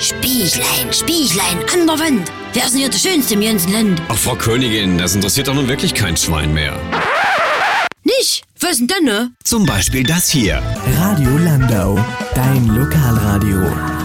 Spiechlein, Spiechlein, an der Wand. Wer ist denn hier der Schönste im ganzen Land? Ach, Frau Königin, das interessiert doch nun wirklich kein Schwein mehr. Nicht? Was denn, ne? Zum Beispiel das hier. Radio Landau, dein Lokalradio.